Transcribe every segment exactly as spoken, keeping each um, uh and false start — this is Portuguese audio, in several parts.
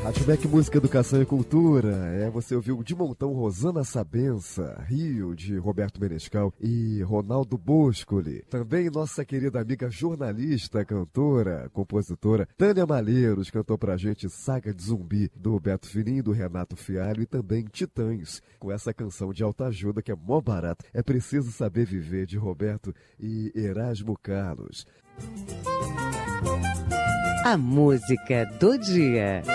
Rádio Mac Música, Educação e Cultura. É, você ouviu de montão Rosana Sabença, Rio, de Roberto Menescal e Ronaldo Boscoli. Também nossa querida amiga jornalista, cantora, compositora Tânia Malheiros cantou pra gente Saga de Zumbi, do Beto Fininho, do Renato Fialho e também Titãs, com essa canção de autoajuda que é mó barata. É Preciso Saber Viver, de Roberto e Erasmo Carlos. A música do dia.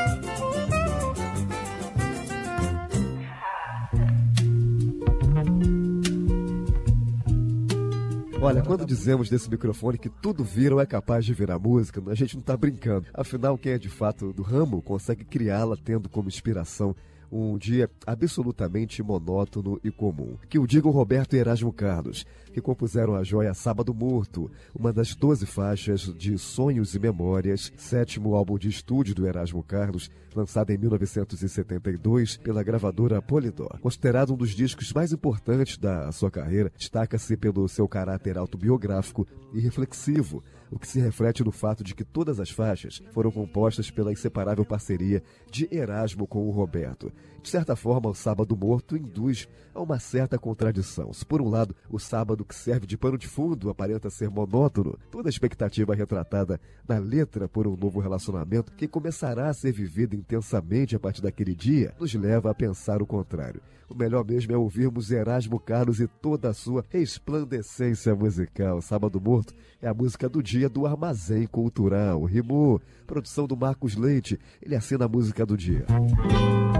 Olha, quando dizemos desse microfone que tudo vira ou é capaz de virar música, a gente não está brincando. Afinal, quem é de fato do ramo consegue criá-la tendo como inspiração um dia absolutamente monótono e comum. Que o digam Roberto e Erasmo Carlos, que compuseram a joia Sábado Morto, uma das doze faixas de Sonhos e Memórias, sétimo álbum de estúdio do Erasmo Carlos, lançado em mil novecentos e setenta e dois pela gravadora Polydor. Considerado um dos discos mais importantes da sua carreira, destaca-se pelo seu caráter autobiográfico e reflexivo, o que se reflete no fato de que todas as faixas foram compostas pela inseparável parceria de Erasmo com o Roberto. De certa forma, o Sábado Morto induz a uma certa contradição. Se, por um lado, o sábado que serve de pano de fundo aparenta ser monótono, toda a expectativa retratada na letra por um novo relacionamento que começará a ser vivido intensamente a partir daquele dia, nos leva a pensar o contrário. O melhor mesmo é ouvirmos Erasmo Carlos e toda a sua resplandecência musical. Sábado Morto é a música do dia do Armazém Cultural. Rimou, produção do Marcos Leite. Ele assina a música do dia.